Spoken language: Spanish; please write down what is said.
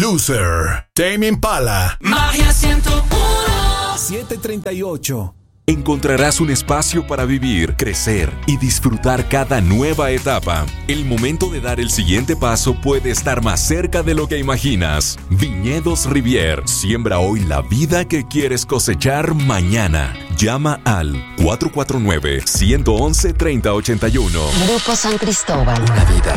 Loser, Tame Impala. Magia 101. 738. Encontrarás un espacio para vivir, crecer y disfrutar cada nueva etapa. El momento de dar el siguiente paso puede estar más cerca de lo que imaginas. Viñedos Rivier. Siembra hoy la vida que quieres cosechar mañana. Llama al 449-111-3081. Grupo San Cristóbal. Una vida